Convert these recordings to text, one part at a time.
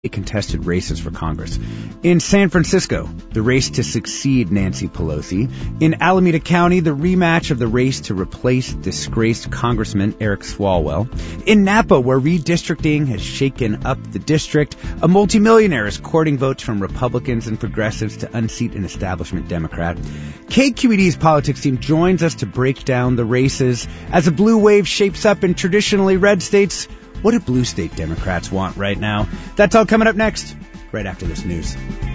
contested races for Congress. In San Francisco, the race to succeed Nancy Pelosi. In Alameda County, the rematch of the race to replace disgraced Congressman Eric Swalwell. In Napa, where redistricting has shaken up the district, a multimillionaire is courting votes from Republicans and progressives to unseat an establishment Democrat. KQED's politics team joins us to break down the races. As a blue wave shapes up in traditionally red states, what do blue state Democrats want right now? That's all coming up next, right after this news.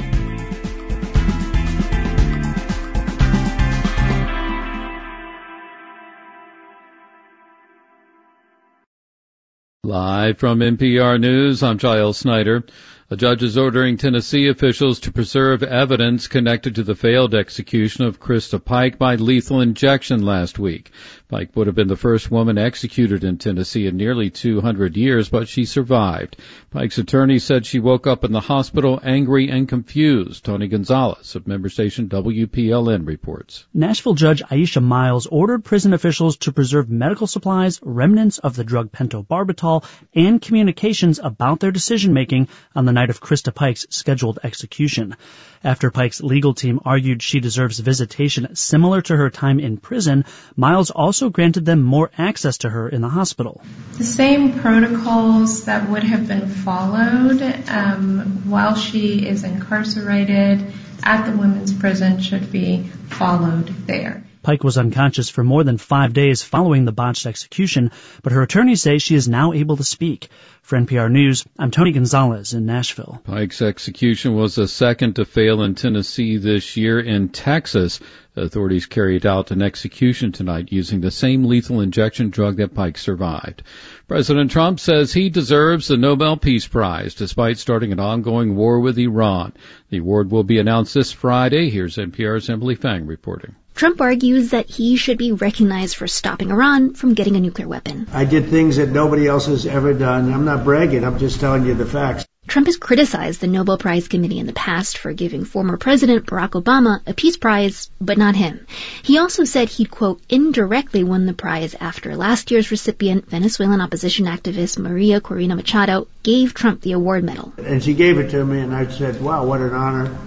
Live from NPR News, I'm Giles Snyder. A judge is ordering Tennessee officials to preserve evidence connected to the failed execution of Krista Pike by lethal injection last week. Pike would have been the first woman executed in Tennessee in nearly 200 years, but she survived. Pike's attorney said she woke up in the hospital angry and confused. Tony Gonzalez of member station WPLN reports. Nashville Judge Aisha Miles ordered prison officials to preserve medical supplies, remnants of the drug pentobarbital, and communications about their decision-making on the night of Krista Pike's scheduled execution. After Pike's legal team argued she deserves visitation similar to her time in prison, Miles also granted them more access to her in the hospital. The same protocols that would have been followed while she is incarcerated at the women's prison should be followed there. Pike was unconscious for more than 5 days following the botched execution, but her attorneys say she is now able to speak. For NPR News, I'm Tony Gonzalez in Nashville. Pike's execution was the second to fail in Tennessee this year. In Texas, authorities carried out an execution tonight using the same lethal injection drug that Pike survived. President Trump says he deserves the Nobel Peace Prize despite starting an ongoing war with Iran. The award will be announced this Friday. Here's NPR's Emily Fang reporting. Trump argues that he should be recognized for stopping Iran from getting a nuclear weapon. I did things that nobody else has ever done. I'm not bragging. I'm just telling you the facts. Trump has criticized the Nobel Prize Committee in the past for giving former President Barack Obama a peace prize, but not him. He also said he'd, quote, indirectly won the prize after last year's recipient, Venezuelan opposition activist Maria Corina Machado, gave Trump the award medal. And she gave it to me, and I said, wow, what an honor.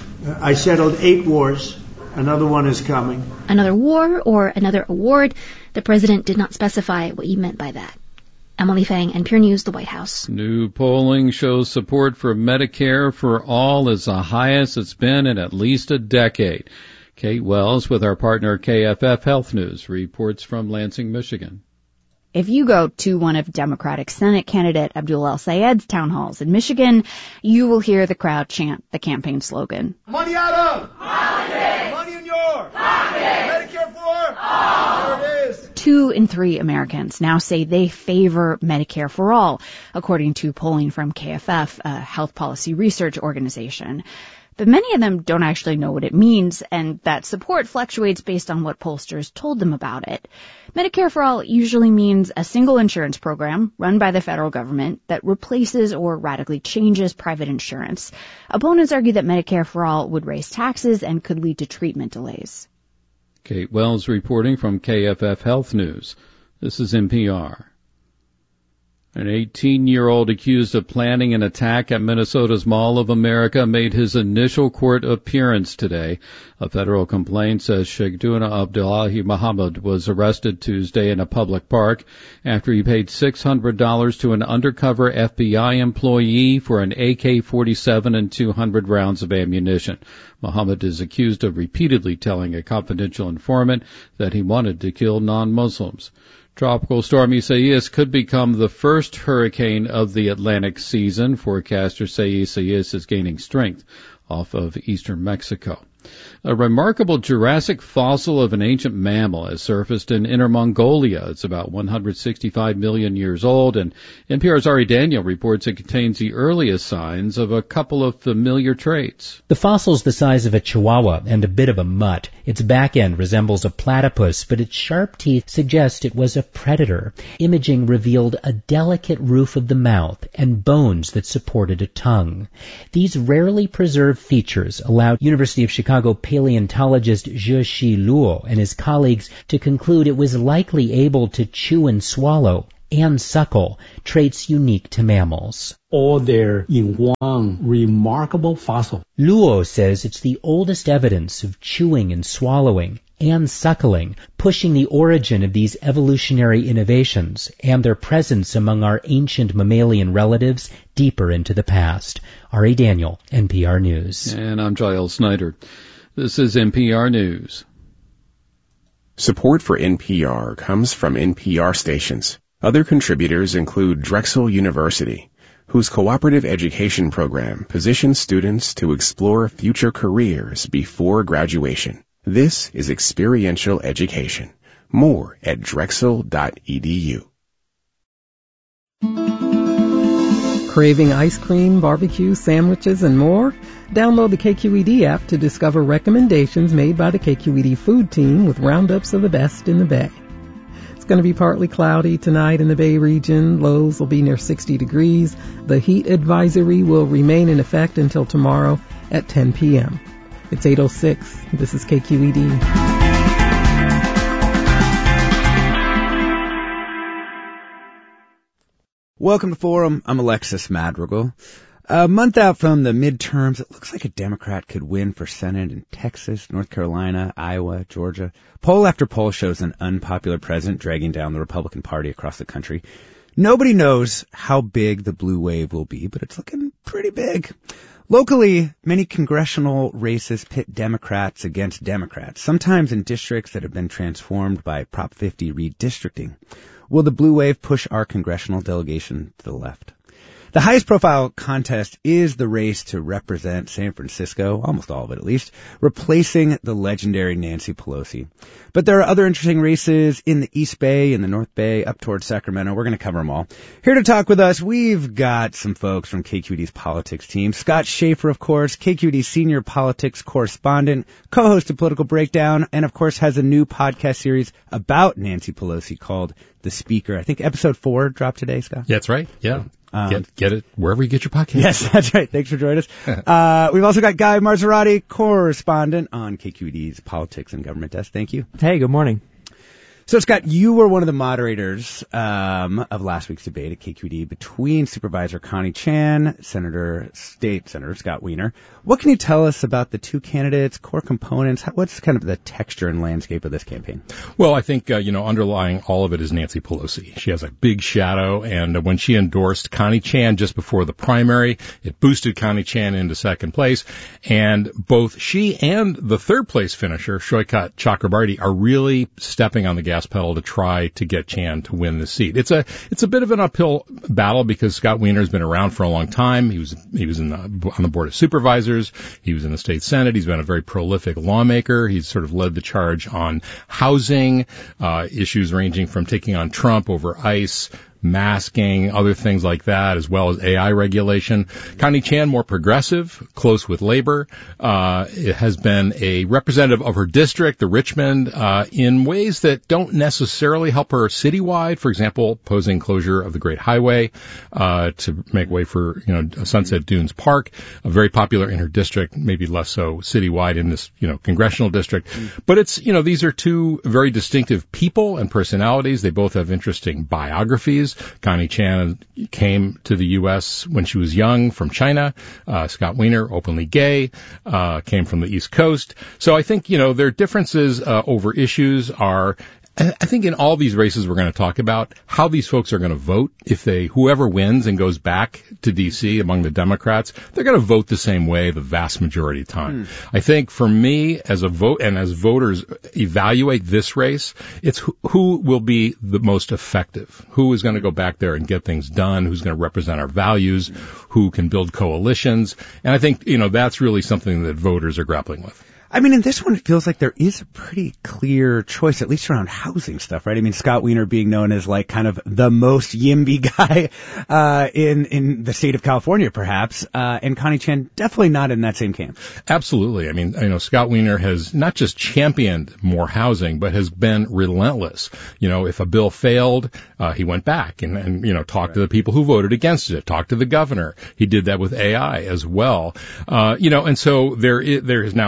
I settled 8 wars. Another one is coming. Another war or another award? The president did not specify what he meant by that. Emily Fang, NPR News, the White House. New polling shows support for Medicare for All is the highest it's been in at least a decade. Kate Wells with our partner KFF Health News reports from Lansing, Michigan. If you go to one of Democratic Senate candidate Abdul El-Sayed's town halls in Michigan, you will hear the crowd chant the campaign slogan. Money out of politics. Money in your pocket. Medicare for all. There it is. 2 in 3 Americans now say they favor Medicare for all, according to polling from KFF, a health policy research organization. But many of them don't actually know what it means, and that support fluctuates based on what pollsters told them about it. Medicare for All usually means a single insurance program run by the federal government that replaces or radically changes private insurance. Opponents argue that Medicare for All would raise taxes and could lead to treatment delays. Kate Wells reporting from KFF Health News. This is NPR. An 18-year-old accused of planning an attack at Minnesota's Mall of America made his initial court appearance today. A federal complaint says Sheikhduna Abdullahi Muhammad was arrested Tuesday in a public park after he paid $600 to an undercover FBI employee for an AK-47 and 200 rounds of ammunition. Muhammad is accused of repeatedly telling a confidential informant that he wanted to kill non-Muslims. Tropical storm Isaias could become the first hurricane of the Atlantic season. Forecasters say Isaias is gaining strength off of eastern Mexico. A remarkable Jurassic fossil of an ancient mammal has surfaced in Inner Mongolia. It's about 165 million years old, and NPR's Ari Daniel reports it contains the earliest signs of a couple of familiar traits. The fossil's the size of a chihuahua and a bit of a mutt. Its back end resembles a platypus, but its sharp teeth suggest it was a predator. Imaging revealed a delicate roof of the mouth and bones that supported a tongue. These rarely preserved features allowed University of Chicago paleontologist Zhexi Luo and his colleagues to conclude it was likely able to chew and swallow and suckle, traits unique to mammals. All there in one remarkable fossil. Luo says it's the oldest evidence of chewing and swallowing and suckling, pushing the origin of these evolutionary innovations and their presence among our ancient mammalian relatives deeper into the past. Ari Daniel, NPR News. And I'm Giles Snyder. This is NPR News. Support for NPR comes from NPR stations. Other contributors include Drexel University, whose cooperative education program positions students to explore future careers before graduation. This is experiential education. More at drexel.edu. Craving ice cream, barbecue, sandwiches, and more? Download the KQED app to discover recommendations made by the KQED food team with roundups of the best in the Bay. It's going to be partly cloudy tonight in the Bay region. Lows will be near 60 degrees. The heat advisory will remain in effect until tomorrow at 10 p.m. It's 8:06. This is KQED. Welcome to Forum. I'm Alexis Madrigal. A month out from the midterms, it looks like a Democrat could win for Senate in Texas, North Carolina, Iowa, Georgia. Poll after poll shows an unpopular president dragging down the Republican Party across the country. Nobody knows how big the blue wave will be, but it's looking pretty big. Locally, many congressional races pit Democrats against Democrats, sometimes in districts that have been transformed by Prop 50 redistricting. Will the blue wave push our congressional delegation to the left? The highest profile contest is the race to represent San Francisco, almost all of it at least, replacing the legendary Nancy Pelosi. But there are other interesting races in the East Bay, in the North Bay, up towards Sacramento. We're going to cover them all. Here to talk with us, we've got some folks from KQED's politics team. Scott Schaefer, of course, KQED's senior politics correspondent, co-host of Political Breakdown, and of course has a new podcast series about Nancy Pelosi called The Speaker. I think episode 4 dropped today, Scott. That's right. Yeah. Get it wherever you get your podcast. Yes, that's right. Thanks for joining us. We've also got Guy Marzorati, correspondent on KQED's Politics and Government Desk. Thank you. Hey, good morning. So, Scott, you were one of the moderators of last week's debate at KQED between Supervisor Connie Chan, State Senator Scott Wiener. What can you tell us about the two candidates, core components? What's kind of the texture and landscape of this campaign? Well, I think, underlying all of it is Nancy Pelosi. She has a big shadow, and when she endorsed Connie Chan just before the primary, it boosted Connie Chan into second place. And both she and the third place finisher, Shoykat Chakrabarti, are really stepping on the gas pedal to try to get Chan to win the seat. It's a bit of an uphill battle because Scott Wiener's been around for a long time. He was on the Board of Supervisors. He was in the state Senate. He's been a very prolific lawmaker. He's sort of led the charge on housing, issues ranging from taking on Trump over ICE, masking, other things like that, as well as AI regulation. Connie Chan, more progressive, close with labor, has been a representative of her district, the Richmond, in ways that don't necessarily help her citywide. For example, opposing closure of the Great Highway to make way for Sunset Dunes Park, very popular in her district, maybe less so citywide in this congressional district. But it's these are two very distinctive people and personalities. They both have interesting biographies. Connie Chan came to the U.S. when she was young from China. Scott Wiener, openly gay, came from the East Coast. So I think, their differences over issues are, I think in all these races we're going to talk about how these folks are going to vote. If whoever wins and goes back to D.C. among the Democrats, they're going to vote the same way the vast majority of the time. I think for me as a vote and as voters evaluate this race, it's who will be the most effective, who is going to go back there and get things done, who's going to represent our values, who can build coalitions. And I think, that's really something that voters are grappling with. I mean, in this one, it feels like there is a pretty clear choice, at least around housing stuff, right? I mean, Scott Wiener being known as like kind of the most YIMBY guy in the state of California, perhaps, and Connie Chan definitely not in that same camp. Absolutely. I mean, Scott Wiener has not just championed more housing, but has been relentless. If a bill failed, he went back and talked to the people who voted against it, talked to the governor. He did that with AI as well. And so there is now,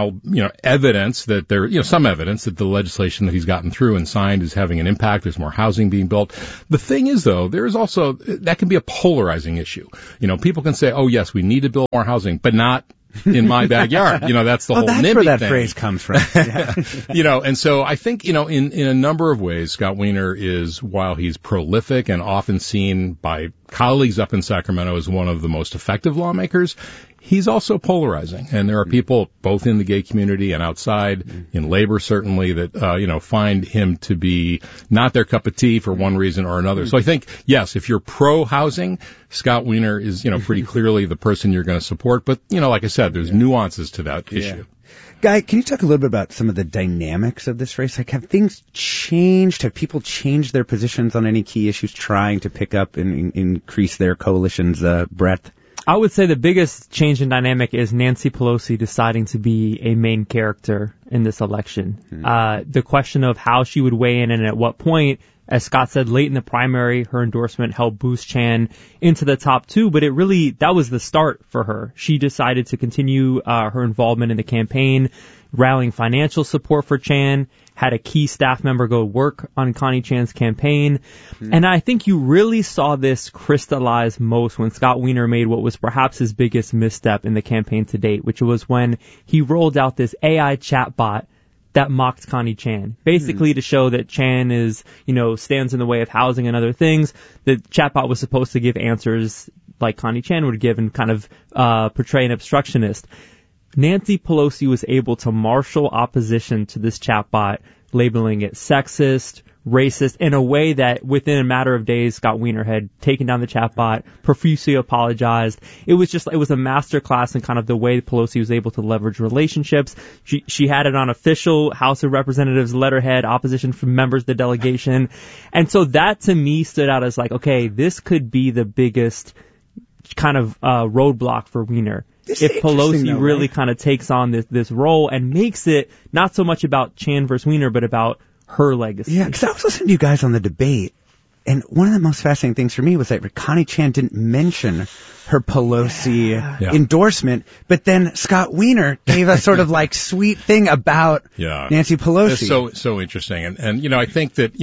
evidence that some evidence that the legislation that he's gotten through and signed is having an impact. There's more housing being built. The thing is, though, there is also, that can be a polarizing issue. People can say, oh, yes, we need to build more housing, but not in my backyard. That's the whole that's NIMBY where that thing. Phrase comes from. Yeah. And so I think, in a number of ways, Scott Wiener is, while he's prolific and often seen by colleagues up in Sacramento as one of the most effective lawmakers, he's also polarizing. And there are people both in the gay community and outside, in labor certainly, that, find him to be not their cup of tea for one reason or another. So I think, yes, if you're pro-housing, Scott Wiener is, pretty clearly the person you're going to support. But, like I said, there's nuances to that issue. Guy, can you talk a little bit about some of the dynamics of this race? Like, have things changed? Have people changed their positions on any key issues, trying to pick up and increase their coalition's breadth? I would say the biggest change in dynamic is Nancy Pelosi deciding to be a main character in this election. The question of how she would weigh in and at what point, as Scott said, late in the primary, her endorsement helped boost Chan into the top 2, but that was the start for her. She decided to continue her involvement in the campaign, rallying financial support for Chan, had a key staff member go work on Connie Chan's campaign. And I think you really saw this crystallize most when Scott Wiener made what was perhaps his biggest misstep in the campaign to date, which was when he rolled out this AI chatbot that mocked Connie Chan, basically to show that Chan is, stands in the way of housing and other things. The chatbot was supposed to give answers like Connie Chan would give and kind of portray an obstructionist. Nancy Pelosi was able to marshal opposition to this chatbot, labeling it sexist, racist, in a way that within a matter of days, Scott Wiener had taken down the chatbot, profusely apologized. It was a masterclass in kind of the way Pelosi was able to leverage relationships. She had it on official House of Representatives letterhead, opposition from members of the delegation. And so that to me stood out as like, okay, this could be the biggest kind of roadblock for Wiener. If Pelosi really kind of takes on this role and makes it not so much about Chan versus Wiener, but about her legacy. Yeah, because I was listening to you guys on the debate, and one of the most fascinating things for me was that Connie Chan didn't mention her Pelosi endorsement, but then Scott Wiener gave a sort of like sweet thing about Nancy Pelosi. It's so interesting. And I think that,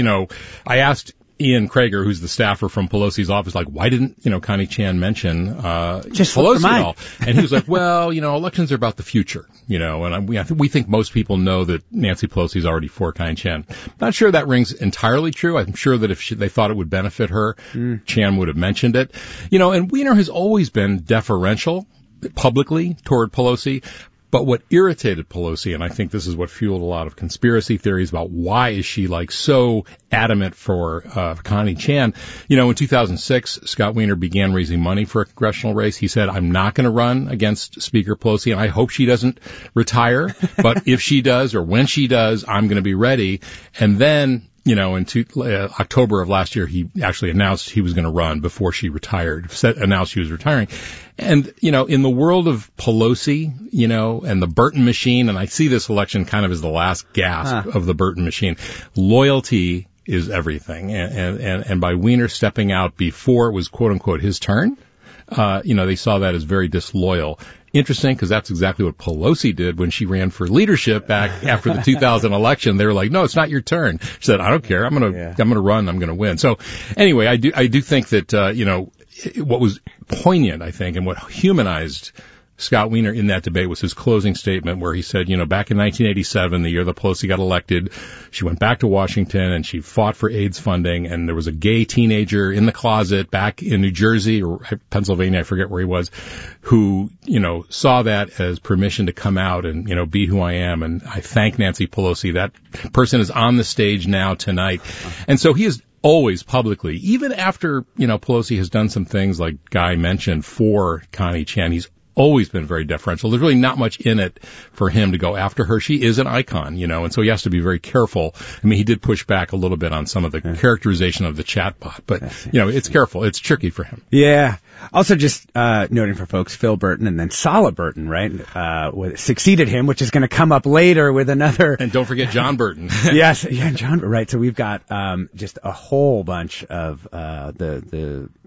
I asked Ian Krager, who's the staffer from Pelosi's office, like, why didn't, Connie Chan mention just Pelosi at all? And he was like, well, elections are about the future, and we think most people know that Nancy Pelosi's already for Connie Chan. Not sure that rings entirely true. I'm sure that if they thought it would benefit her, Chan would have mentioned it. And Wiener has always been deferential publicly toward Pelosi. But what irritated Pelosi, and I think this is what fueled a lot of conspiracy theories about why is she like so adamant for Connie Chan. In 2006, Scott Wiener began raising money for a congressional race. He said, I'm not going to run against Speaker Pelosi, and I hope she doesn't retire. But if she does, or when she does, I'm going to be ready. And then, in October of last year, he actually announced he was going to run before she retired, announced she was retiring. And, in the world of Pelosi, and the Burton machine, and I see this election kind of as the last gasp of the Burton machine, loyalty is everything. And by Wiener stepping out before it was quote unquote his turn, they saw that as very disloyal. Interesting, because that's exactly what Pelosi did when she ran for leadership back after the 2000 election. They were like, "No, it's not your turn." She said, "I don't care. I'm gonna run. I'm gonna win." So, anyway, I do think that what was poignant, I think, and what humanized Scott Wiener in that debate was his closing statement where he said, back in 1987, the year that Pelosi got elected, she went back to Washington and she fought for AIDS funding, and there was a gay teenager in the closet back in New Jersey or Pennsylvania, I forget where he was, who, saw that as permission to come out and, be who I am. And I thank Nancy Pelosi. That person is on the stage now tonight. And so he is always publicly, even after, Pelosi has done some things like Guy mentioned for Connie Chan, he's always been very deferential. There's really not much in it for him to go after her. She is an icon, and so he has to be very careful. I mean, he did push back a little bit on some of the characterization of the chatbot, but, it's careful. It's tricky for him. Yeah. Also just noting for folks, Phil Burton and then Sala Burton, right, succeeded him, which is going to come up later with another. And don't forget John Burton. Yes, yeah, John, right. So we've got just a whole bunch of the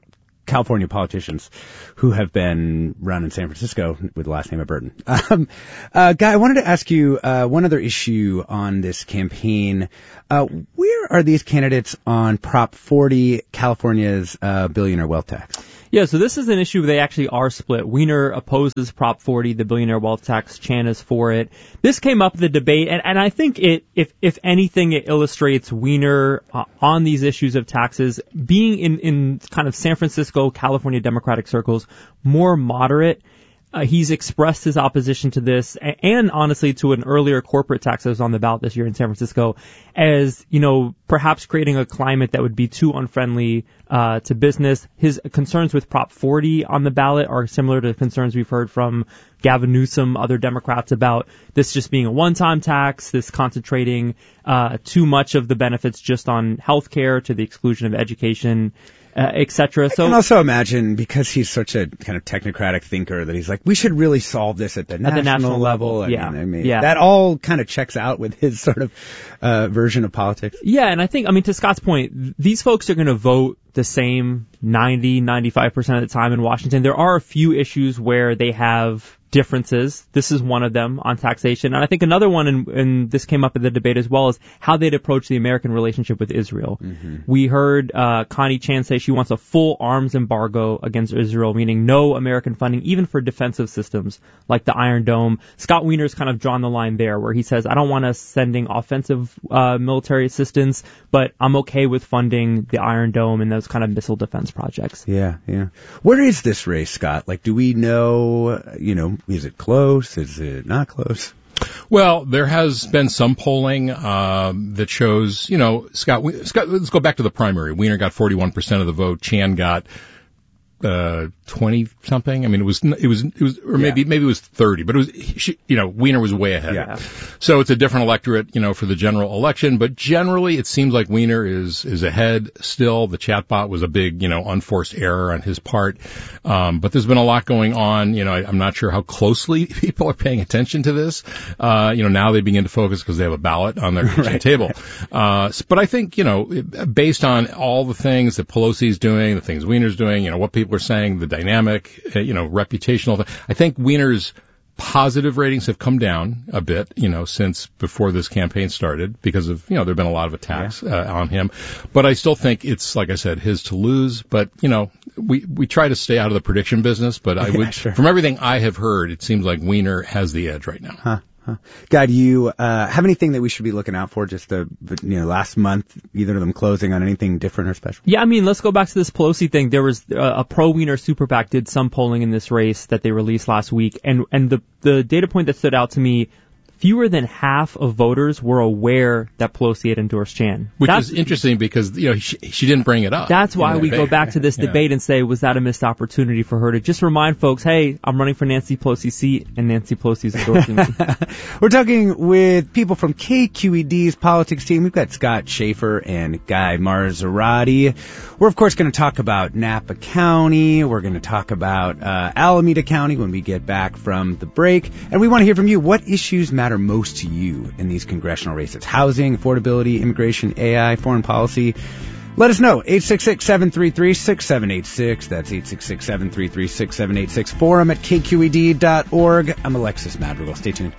California politicians who have been run in San Francisco with the last name of Burton. Guy, I wanted to ask you one other issue on this campaign. Where are these candidates on Prop 40, California's billionaire wealth tax? Yeah, so this is an issue where they actually are split. Weiner opposes Prop 40, the billionaire wealth tax. Chan is for it. This came up in the debate, and I think if anything, it illustrates Weiner on these issues of taxes being in kind of San Francisco, California Democratic circles more moderate. He's expressed his opposition to this and honestly to an earlier corporate tax that was on the ballot this year in San Francisco as, perhaps creating a climate that would be too unfriendly to business. His concerns with Prop 40 on the ballot are similar to concerns we've heard from Gavin Newsom, other Democrats about this just being a one-time tax, this concentrating too much of the benefits just on healthcare to the exclusion of education, etc. So I can also imagine, because he's such a kind of technocratic thinker, that he's like, we should really solve this at the national level. I mean, that all kind of checks out with his sort of version of politics. Yeah, and I think, to Scott's point, these folks are going to vote the same 90-95% of the time in Washington. There are a few issues where they have differences. This is one of them on taxation. And I think another one, and this came up in the debate as well, is how they'd approach the American relationship with Israel. Mm-hmm. We heard Connie Chan say she wants a full arms embargo against Israel, meaning no American funding, even for defensive systems like the Iron Dome. Scott Weiner's kind of drawn the line there, where he says, I don't want us sending offensive military assistance, but I'm okay with funding the Iron Dome and those kind of missile defense projects. Yeah. Where is this race, Scott? Like, do we know, is it close? Is it not close? Well, there has been some polling that shows, Scott, let's go back to the primary. Weiner got 41% of the vote. Chan got 20 something. I mean, it was, or maybe it was 30, but it was, Weiner was way ahead. Yeah. So it's a different electorate, for the general election, but generally it seems like Weiner is ahead still. The chatbot was a big, unforced error on his part. But there's been a lot going on. I'm not sure how closely people are paying attention to this. Now they begin to focus because they have a ballot on their kitchen table. But I think, based on all the things that Pelosi's doing, the things Weiner's doing, what people are saying, the dynamic, reputational. I think Weiner's positive ratings have come down a bit, since before this campaign started because of, there have been a lot of attacks on him. But I still think it's, like I said, his to lose. But, we try to stay out of the prediction business, but I would, from everything I have heard, it seems like Weiner has the edge right now. Huh. Guy, do you have anything that we should be looking out for just last month, either of them closing on anything different or special? Yeah, let's go back to this Pelosi thing. There was a pro-Weiner super PAC did some polling in this race that they released last week, and the data point that stood out to me, fewer than half of voters were aware that Pelosi had endorsed Chan. Which is interesting because, she didn't bring it up. That's why we go back to this debate and say, was that a missed opportunity for her to just remind folks, hey, I'm running for Nancy Pelosi's seat and Nancy Pelosi's endorsing me. We're talking with people from KQED's politics team. We've got Scott Schaefer and Guy Marzorati. We're, of course, going to talk about Napa County. We're going to talk about Alameda County when we get back from the break. And we want to hear from you. What issues matter most to you in these congressional races? Housing, affordability, immigration, AI, foreign policy. Let us know. 866-733-6786. That's 866-733-6786. Forum at kqed.org. I'm Alexis Madrigal. Stay tuned.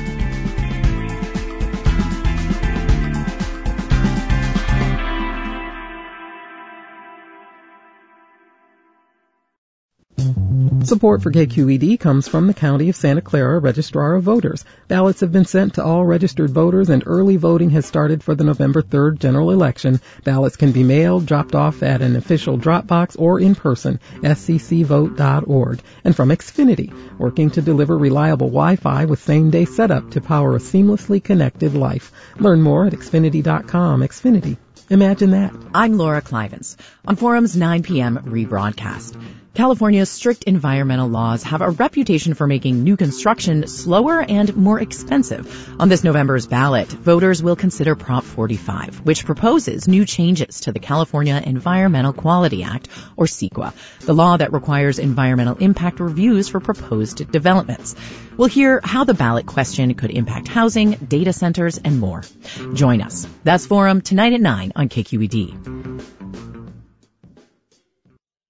Support for KQED comes from the County of Santa Clara Registrar of Voters. Ballots have been sent to all registered voters, and early voting has started for the November 3rd general election. Ballots can be mailed, dropped off at an official drop box, or in person, sccvote.org. And from Xfinity, working to deliver reliable Wi-Fi with same-day setup to power a seamlessly connected life. Learn more at Xfinity.com. Xfinity. Imagine that. I'm Laura Clivens. On Forum's 9 p.m. rebroadcast. California's strict environmental laws have a reputation for making new construction slower and more expensive. On this November's ballot, voters will consider Prop 45, which proposes new changes to the California Environmental Quality Act, or CEQA, the law that requires environmental impact reviews for proposed developments. We'll hear how the ballot question could impact housing, data centers, and more. Join us. That's Forum tonight at 9 on KQED.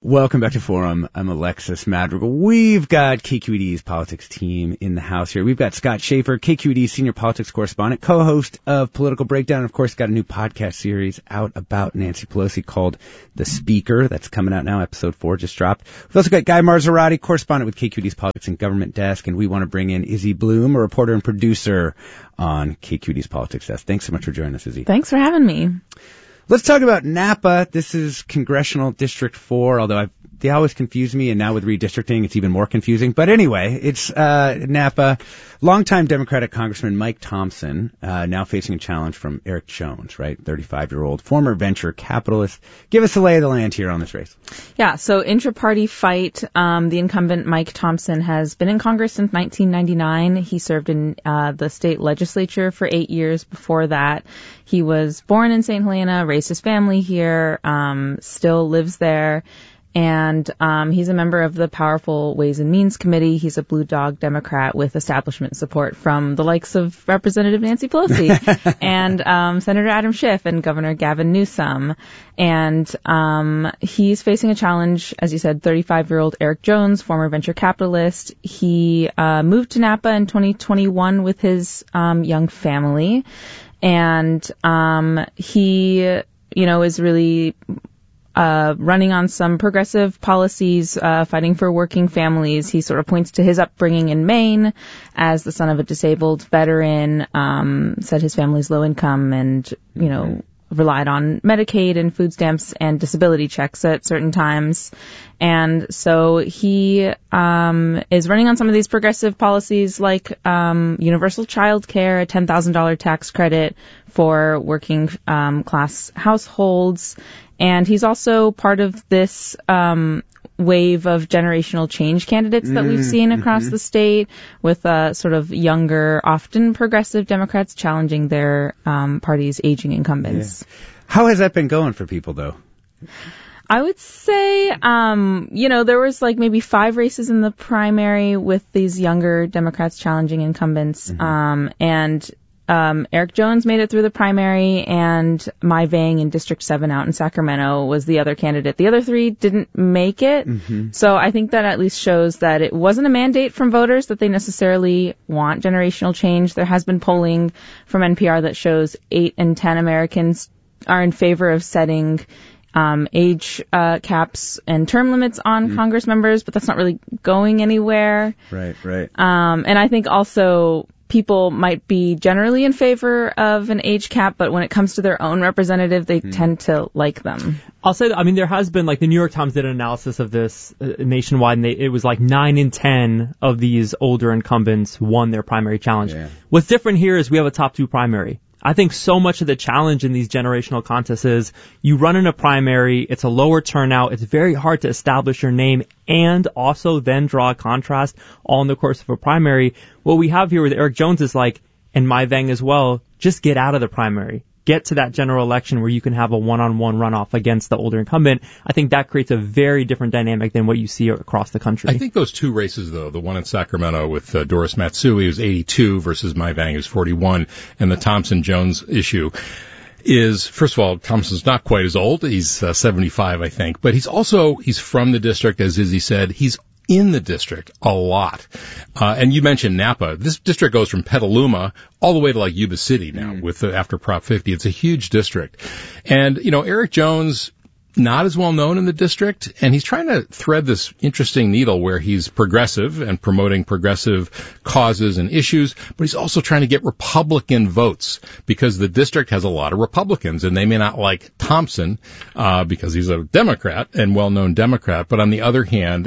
Welcome back to Forum. I'm Alexis Madrigal. We've got KQED's politics team in the house here. We've got Scott Schaefer, KQED's senior politics correspondent, co-host of Political Breakdown, and of course got a new podcast series out about Nancy Pelosi called The Speaker. That's coming out now. Episode 4 just dropped. We've also got Guy Marzorati, correspondent with KQED's Politics and Government Desk, and we want to bring in Izzy Bloom, a reporter and producer on KQED's Politics Desk. Thanks so much for joining us, Izzy. Thanks for having me. Let's talk about Napa. This is Congressional District 4, although they always confuse me, and now with redistricting, it's even more confusing. But anyway, it's Napa. Longtime Democratic Congressman Mike Thompson, now facing a challenge from Eric Jones, right? 35-year-old former venture capitalist. Give us the lay of the land here on this race. Yeah, so intra-party fight. The incumbent Mike Thompson has been in Congress since 1999. He served in the state legislature for 8 years before that. He was born in St. Helena, raised his family here, still lives there. And he's a member of the powerful Ways and Means Committee. He's a Blue Dog Democrat with establishment support from the likes of Representative Nancy Pelosi and Senator Adam Schiff and Governor Gavin Newsom. And he's facing a challenge, as you said, 35-year-old Eric Jones, former venture capitalist. He moved to Napa in 2021 with his young family. And he, is really running on some progressive policies, fighting for working families. He sort of points to his upbringing in Maine as the son of a disabled veteran, said his family's low income and, relied on Medicaid and food stamps and disability checks at certain times. And so he is running on some of these progressive policies like universal child care, a $10,000 tax credit for working class households. And he's also part of this wave of generational change candidates that we've seen across the state with sort of younger, often progressive Democrats challenging their party's aging incumbents. Yeah. How has that been going for people, though? I would say, there was like maybe 5 races in the primary with these younger Democrats challenging incumbents. Eric Jones made it through the primary, and Mai Vang in District 7 out in Sacramento was the other candidate. The other 3 didn't make it. So I think that at least shows that it wasn't a mandate from voters that they necessarily want generational change. There has been polling from NPR that shows 8 in 10 Americans are in favor of setting age caps and term limits on Congress members, but that's not really going anywhere. Right. And I think also people might be generally in favor of an age cap, but when it comes to their own representative, they tend to like them. I'll say that, there has been, the New York Times did an analysis of this nationwide, and it was 9 in 10 of these older incumbents won their primary challenge. Yeah. What's different here is we have a top 2 primary. I think so much of the challenge in these generational contests is you run in a primary, it's a lower turnout, it's very hard to establish your name and also then draw a contrast all in the course of a primary. What we have here with Eric Jones is and Mai Vang as well, just get out of the primary. Get to that general election where you can have a one-on-one runoff against the older incumbent. I think that creates a very different dynamic than what you see across the country. I think those 2 races, though, the one in Sacramento with Doris Matsui, who's 82, versus Mai Vang, who's 41, and the Thompson-Jones issue is, first of all, Thompson's not quite as old. He's 75, I think. But he's from the district, as Izzy said. He's in the district a lot. And you mentioned Napa. This district goes from Petaluma all the way to Yuba City now after Prop 50. It's a huge district. And, Eric Jones, not as well known in the district, and he's trying to thread this interesting needle where he's progressive and promoting progressive causes and issues, but he's also trying to get Republican votes because the district has a lot of Republicans, and they may not like Thompson because he's a Democrat and well-known Democrat. But on the other hand,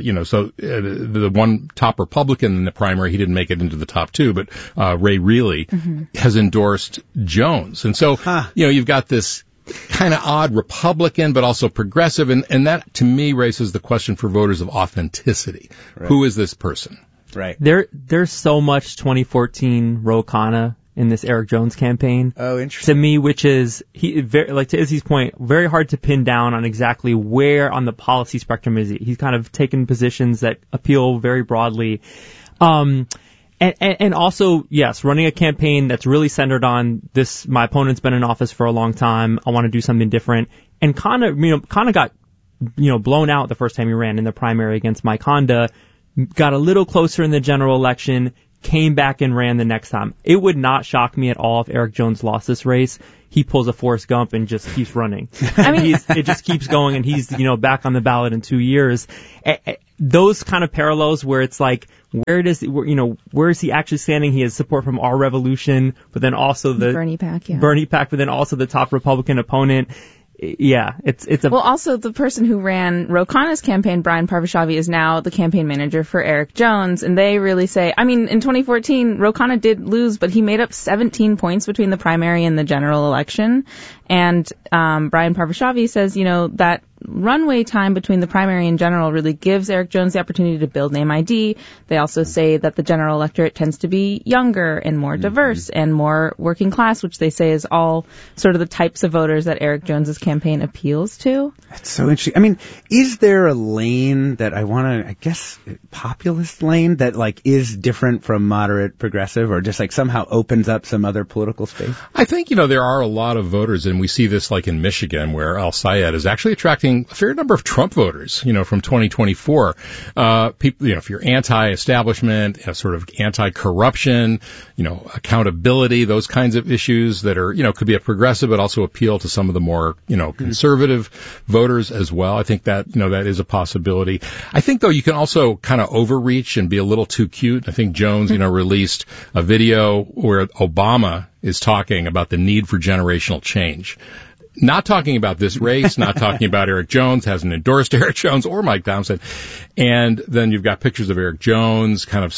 the one top Republican in the primary, he didn't make it into the top 2, but Ray Reilly has endorsed Jones. And so, you've got this kind of odd Republican, but also progressive. And that, to me, raises the question for voters of authenticity. Right. Who is this person? Right. There's so much 2014 Ro Khanna in this Eric Jones campaign. Oh, interesting. To me, which is, to Izzy's point, very hard to pin down on exactly where on the policy spectrum is he. He's kind of taken positions that appeal very broadly. And also, yes, running a campaign that's really centered on this, my opponent's been in office for a long time, I want to do something different. And Khanna got blown out the first time he ran in the primary against Mike Honda, got a little closer in the general election, came back and ran the next time. It would not shock me at all if Eric Jones lost this race. He pulls a Forrest Gump and just keeps running. I mean, it just keeps going, and he's, back on the ballot in 2 years. Those kind of parallels where it's like, where is he actually standing? He has support from Our Revolution, but then also the Bernie PAC, but then also the top Republican opponent. Yeah, it's a... Well, also the person who ran Ro Khanna's campaign, Brian Parvashavi, is now the campaign manager for Eric Jones, and they really say, I mean, in 2014, Ro Khanna did lose, but he made up 17 points between the primary and the general election, and Brian Parvashavi says, that runway time between the primary and general really gives Eric Jones the opportunity to build name ID. They also say that the general electorate tends to be younger and more diverse and more working class, which they say is all sort of the types of voters that Eric Jones's campaign appeals to. That's so interesting. I mean, is there a lane that populist lane that is different from moderate progressive, or just somehow opens up some other political space? I think, there are a lot of voters, and we see this in Michigan, where Al Sayed is actually attracting a fair number of Trump voters, from 2024. People, if you're anti-establishment, sort of anti-corruption, accountability, those kinds of issues that are, could be a progressive, but also appeal to some of the more, conservative voters as well. I think that, that is a possibility. I think, though, you can also kind of overreach and be a little too cute. I think Jones, released a video where Obama is talking about the need for generational change. Not talking about this race, not talking about Eric Jones, hasn't endorsed Eric Jones or Mike Thompson. And then you've got pictures of Eric Jones kind of,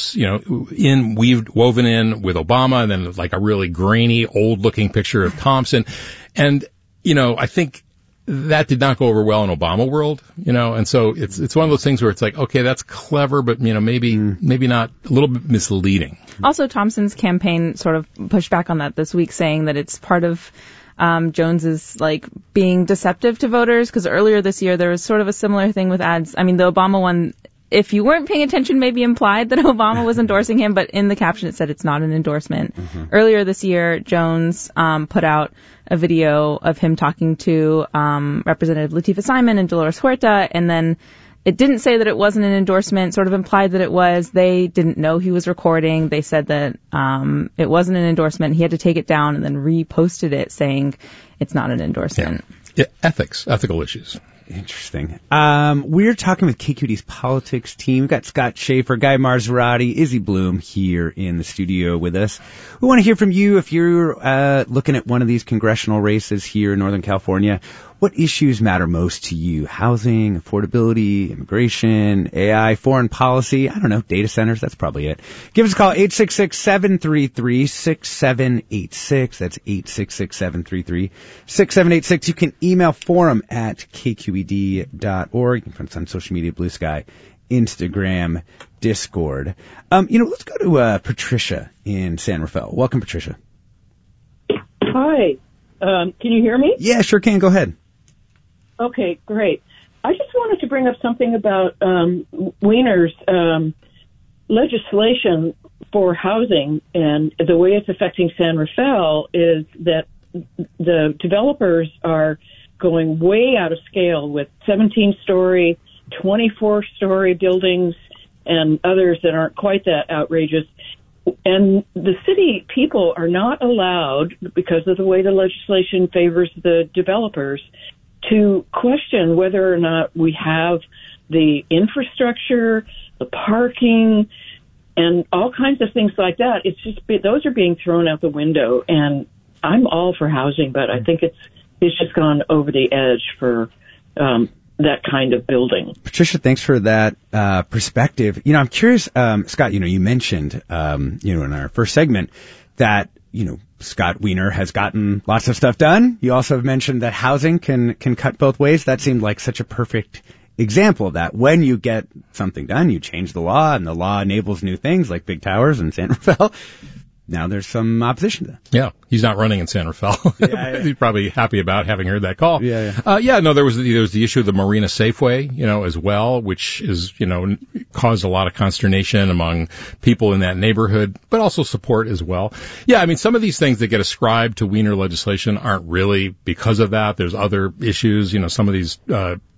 woven in with Obama, and then a really grainy, old-looking picture of Thompson. And, I think that did not go over well in Obama world, and so it's one of those things where it's okay, that's clever, but, maybe not, a little bit misleading. Also, Thompson's campaign sort of pushed back on that this week, saying that it's part of Jones is being deceptive to voters, because earlier this year there was sort of a similar thing with ads. I mean, the Obama one, if you weren't paying attention, maybe implied that Obama was endorsing him, but in the caption it said it's not an endorsement. Earlier this year, Jones put out a video of him talking to Representative Latifah Simon and Dolores Huerta, and then it didn't say that it wasn't an endorsement, sort of implied that it was. They didn't know he was recording. They said that it wasn't an endorsement. He had to take it down and then reposted it saying it's not an endorsement. Yeah, ethical issues. Interesting. We're talking with KQED's politics team. We've got Scott Schaefer, Guy Marzorati, Izzy Bloom here in the studio with us. We want to hear from you if you're looking at one of these congressional races here in Northern California. What issues matter most to you? Housing, affordability, immigration, AI, foreign policy, I don't know, data centers, that's probably it. Give us a call, 866-733-6786. That's 866-733-6786. You can email forum@kqed.org. You can find us on social media, Blue Sky, Instagram, Discord. Let's go to Patricia in San Rafael. Welcome, Patricia. Hi. Can you hear me? Yeah, sure can. Go ahead. Okay, great. I just wanted to bring up something about Wiener's legislation for housing, and the way it's affecting San Rafael is that the developers are going way out of scale with 17-story, 24-story buildings and others that aren't quite that outrageous. And the city people are not allowed, because of the way the legislation favors the developers, to question whether or not we have the infrastructure, the parking, and all kinds of things like that. It's just, those are being thrown out the window. And I'm all for housing, but I think it's just gone over the edge for that kind of building. Patricia, thanks for that perspective. I'm curious, Scott, you mentioned, in our first segment that, Scott Wiener has gotten lots of stuff done. You also have mentioned that housing can cut both ways. That seemed like such a perfect example of that. When you get something done, you change the law, and the law enables new things like big towers in San Rafael. Now there's some opposition to that. Yeah, he's not running in San Rafael. Yeah. He's probably happy about having heard that call. Yeah. There was the issue of the Marina Safeway, as well, which is, caused a lot of consternation among people in that neighborhood, but also support as well. Yeah, I mean, some of these things that get ascribed to Wiener legislation aren't really because of that. There's other issues, some of these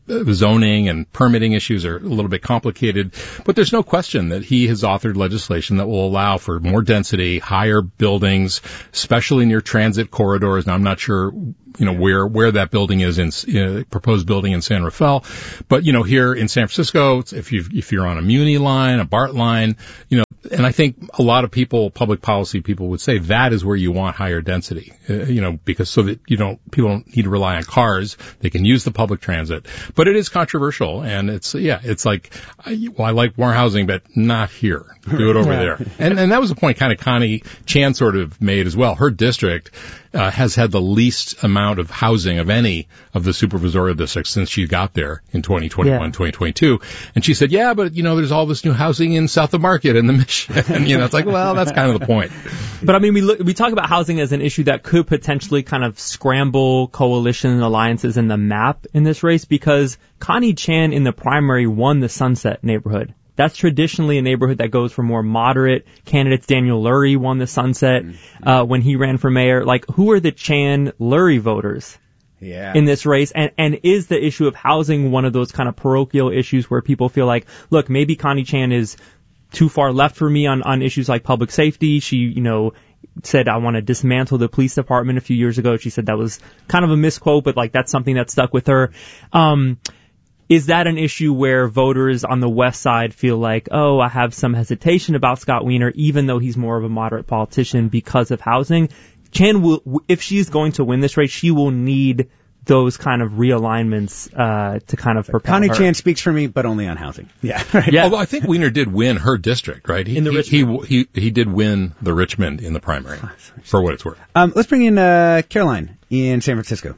zoning and permitting issues are a little bit complicated, but there's no question that he has authored legislation that will allow for more density, higher buildings, especially near transit corridors. Now, I'm not sure, where that building is in proposed building in San Rafael, but here in San Francisco, if you're on a Muni line, a BART line, and I think a lot of public policy people would say that is where you want higher density, because so that people don't need to rely on cars, they can use the public transit. But it is controversial, and it's like, I like more housing, but not here. Do it over there. And that was a point kind of Connie Chan sort of made as well. Her district has had the least amount of housing of any of the supervisorial districts since she got there in 2021, 2022. And she said, but there's all this new housing in South of Market and the Mission. It's like, well, that's kind of the point. But I mean, we talk about housing as an issue that could potentially kind of scramble coalition and alliances in the map in this race, because Connie Chan in the primary won the Sunset neighborhood. That's traditionally a neighborhood that goes for more moderate candidates. Daniel Lurie won the Sunset when he ran for mayor. Like, who are the Chan-Lurie voters in this race? And is the issue of housing one of those kind of parochial issues where people feel like, look, maybe Connie Chan is too far left for me on issues like public safety. She, said, I want to dismantle the police department a few years ago. She said that was kind of a misquote, but like that's something that stuck with her. Is that an issue where voters on the west side feel like, I have some hesitation about Scott Wiener, even though he's more of a moderate politician because of housing? Chan will, if she's going to win this race, she will need those kind of realignments to kind of propel Connie her. Chan speaks for me, but only on housing. Yeah. Although I think Wiener did win her district, right? He did win the Richmond in the primary, for what it's worth. Let's bring in Caroline in San Francisco.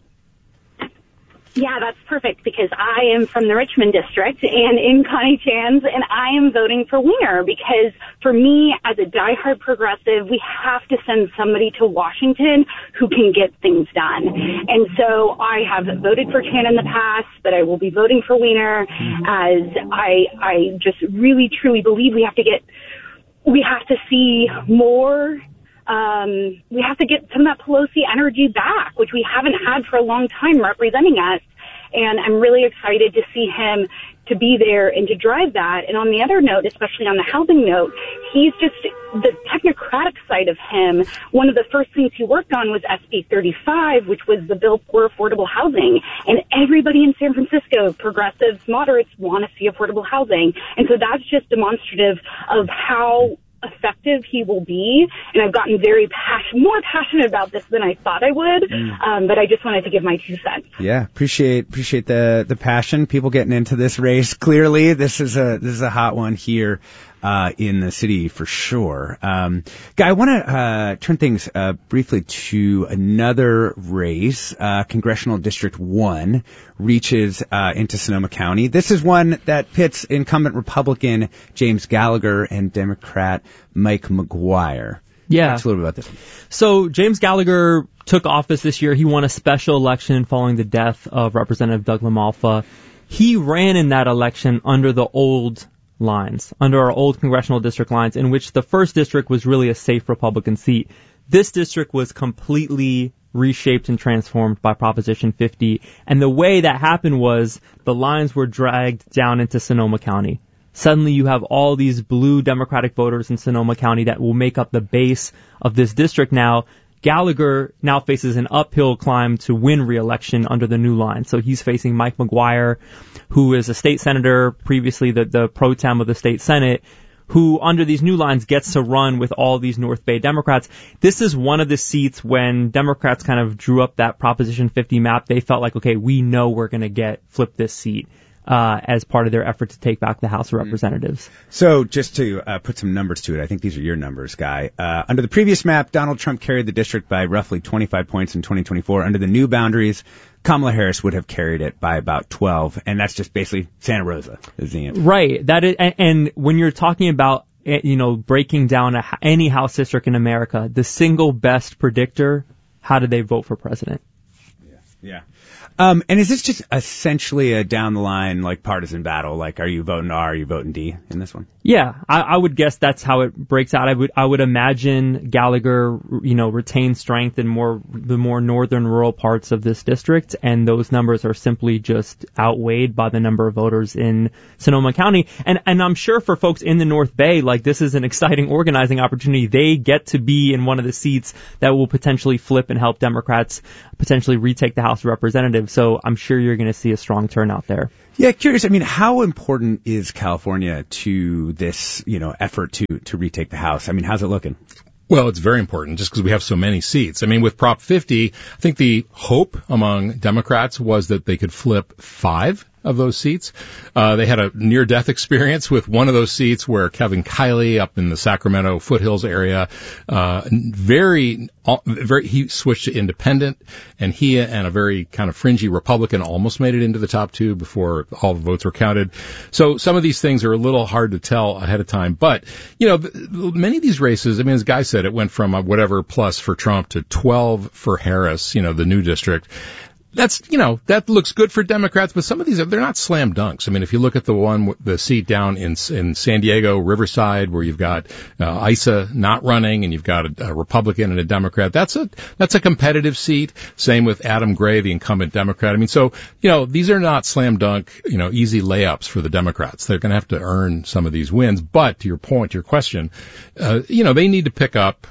Yeah, that's perfect, because I am from the Richmond district and in Connie Chan's, and I am voting for Wiener because for me, as a diehard progressive, we have to send somebody to Washington who can get things done. And so I have voted for Chan in the past, but I will be voting for Wiener, as I just really truly believe we have to see more. We have to get some of that Pelosi energy back, which we haven't had for a long time representing us. And I'm really excited to see him to be there and to drive that. And on the other note, especially on the housing note, he's just the technocratic side of him. One of the first things he worked on was SB 35, which was the bill for affordable housing. And everybody in San Francisco, progressives, moderates, want to see affordable housing. And so that's just demonstrative of how effective he will be, and I've gotten more passionate about this than I thought I would, but I just wanted to give my 2 cents. Yeah, appreciate the passion. People getting into this race. Clearly, this is a hot one here in the city for sure. Guy, I want to turn things briefly to another race. Congressional District 1 reaches into Sonoma County. This is one that pits incumbent Republican James Gallagher and Democrat Mike McGuire. Yeah. Talk a little bit about this. So James Gallagher took office this year. He won a special election following the death of Representative Doug LaMalfa. He ran in that election under the old lines, under our old congressional district lines, in which the first district was really a safe Republican seat. This district was completely reshaped and transformed by Proposition 50. And the way that happened was the lines were dragged down into Sonoma County. Suddenly you have all these blue Democratic voters in Sonoma County that will make up the base of this district now. Gallagher now faces an uphill climb to win re-election under the new line. So he's facing Mike McGuire, who is a state senator, previously the pro tem of the state Senate, who under these new lines gets to run with all these North Bay Democrats. This is one of the seats when Democrats kind of drew up that Proposition 50 map. They felt like, okay, we know we're going to flip this seat. As part of their effort to take back the House of Representatives. So just to put some numbers to it, I think these are your numbers, Guy. Under the previous map, Donald Trump carried the district by roughly 25 points in 2024. Under the new boundaries, Kamala Harris would have carried it by about 12, and that's just basically Santa Rosa is the answer. Right. That is, and when you're talking about, breaking down any House district in America, the single best predictor, how do they vote for president? Yeah. And is this just essentially a down the line, like, partisan battle? Like, are you voting R, are you voting D in this one? Yeah, I would guess that's how it breaks out. I would imagine Gallagher, retains strength in the more northern rural parts of this district, and those numbers are simply just outweighed by the number of voters in Sonoma County. And I'm sure for folks in the North Bay, like, this is an exciting organizing opportunity. They get to be in one of the seats that will potentially flip and help Democrats potentially retake the House of Representatives. So I'm sure you're going to see a strong turnout there. Yeah, curious. I mean, how important is California to this, effort to retake the House? I mean, how's it looking? Well, it's very important just because we have so many seats. I mean, with Prop 50, I think the hope among Democrats was that they could flip 5 of those seats. They had a near-death experience with one of those seats where Kevin Kiley up in the Sacramento foothills area, he switched to independent, and he and a very kind of fringy Republican almost made it into the top 2 before all the votes were counted. So some of these things are a little hard to tell ahead of time. But, many of these races, I mean, as Guy said, it went from whatever plus for Trump to 12 for Harris, the new district. That's, that looks good for Democrats, but some of these, they're not slam dunks. I mean, if you look at the seat down in San Diego, Riverside, where you've got Issa not running and you've got a Republican and a Democrat, that's a competitive seat. Same with Adam Gray, the incumbent Democrat. I mean, so, these are not slam dunk, easy layups for the Democrats. They're going to have to earn some of these wins. But to your point, your question, they need to pick up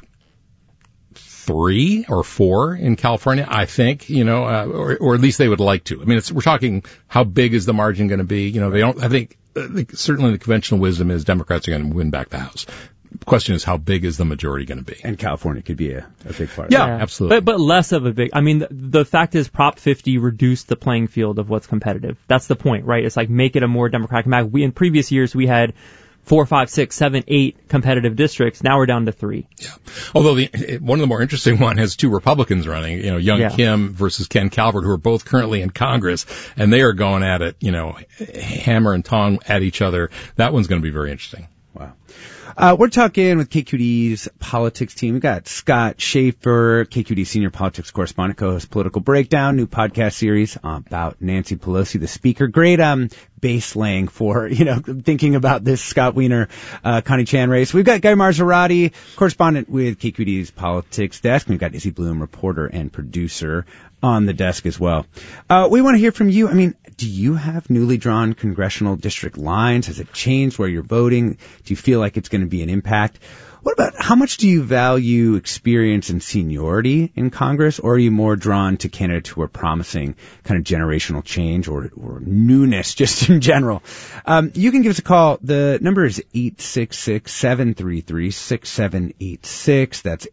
3 or 4 in California, I think, or at least they would like to. I mean, we're talking how big is the margin going to be? I think certainly the conventional wisdom is Democrats are going to win back the House. The question is, how big is the majority going to be? And California could be a big part. Yeah, absolutely. But less of a big, I mean, the fact is Prop 50 reduced the playing field of what's competitive. That's the point, right? It's like make it a more Democratic map. In previous years, we had 4, 5, 6, 7, 8 competitive districts. Now we're down to 3. Yeah. Although one of the more interesting one has 2 Republicans running, Kim versus Ken Calvert, who are both currently in Congress, and they are going at it, hammer and tong at each other. That one's going to be very interesting. Wow. We're talking with KQED's politics team. We've got Scott Schaefer, KQED senior politics correspondent, co-host Political Breakdown, new podcast series about Nancy Pelosi, the speaker. Great base laying for, thinking about this Scott Wiener, Connie Chan race. We've got Guy Marzorati, correspondent with KQED's politics desk. We've got Izzy Bloom, reporter and producer on the desk as well. We want to hear from you. I mean, do you have newly drawn congressional district lines? Has it changed where you're voting? Do you feel like it's going to be an impact? What about how much do you value experience and seniority in Congress, or are you more drawn to candidates who are promising kind of generational change or newness just in general? You can give us a call. The number is 866-733-6786. That's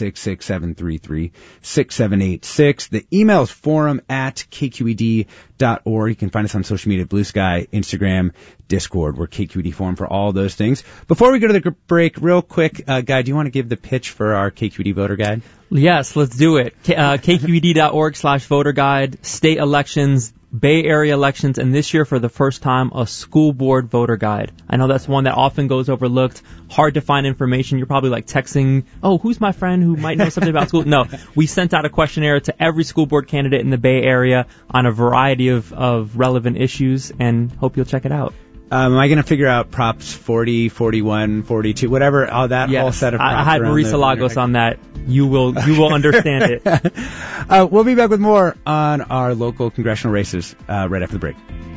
866-733-6786. The email is forum@kqed.org. You can find us on social media, Blue Sky, Instagram, Discord. We're KQED Forum for all those things. Before we go to the break, real quick, Guy, do you want to give the pitch for our KQED voter guide? Yes, let's do it. KQED.org/voter guide, state elections, Bay Area elections, and this year for the first time, a school board voter guide. I know that's one that often goes overlooked, hard to find information. You're probably like texting, who's my friend who might know something about school? No, we sent out a questionnaire to every school board candidate in the Bay Area on a variety of relevant issues, and hope you'll check it out. Am I going to figure out props 40, 41, 42, whatever, all that whole set of props? I had Marisa Lagos on that. You will understand it. We'll be back with more on our local congressional races right after the break.